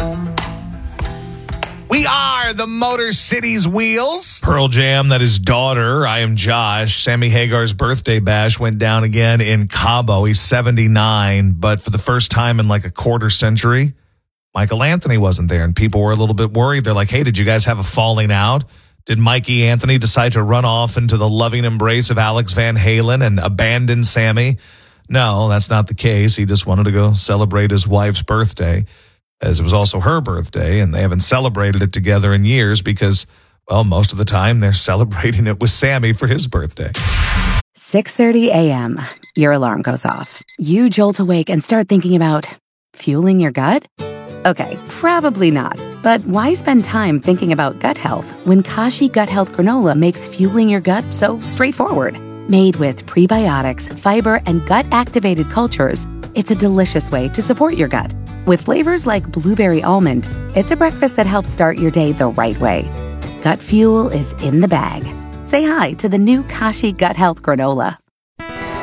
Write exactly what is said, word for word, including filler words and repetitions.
We are the Motor City's Wheels. Pearl Jam, that is daughter. I am Josh. Sammy Hagar's birthday bash went down again in Cabo. He's seventy-nine, but for the first time in like a quarter century, Michael Anthony wasn't there, and people were a little bit worried. They're like, hey, did you guys have a falling out? Did Mikey Anthony decide to run off into the loving embrace of Alex Van Halen and abandon Sammy? No, that's not the case. He just wanted to go celebrate his wife's birthday, as it was also her birthday, and they haven't celebrated it together in years because, well, most of the time they're celebrating it with Sammy for his birthday. six thirty a.m. Your alarm goes off. You jolt awake and start thinking about fueling your gut? Okay, probably not. But why spend time thinking about gut health when Kashi Gut Health Granola makes fueling your gut so straightforward? Made with prebiotics, fiber, and gut-activated cultures, it's a delicious way to support your gut. With flavors like blueberry almond, it's a breakfast that helps start your day the right way. Gut fuel is in the bag. Say hi to the new Kashi Gut Health Granola.